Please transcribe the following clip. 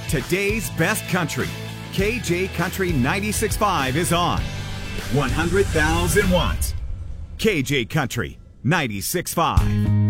Today's best country. KJ Country 96.5 is on. 100,000 watts. KJ Country 96.5.